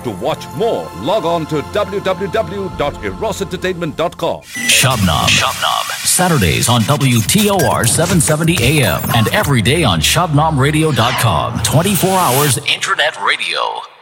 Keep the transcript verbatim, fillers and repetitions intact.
To watch more, log on to w w w dot eros entertainment dot com. Shabnam. Shabnam. Saturdays on W T O R seven seventy A M and every day on shabnam radio dot com. twenty-four hours internet radio.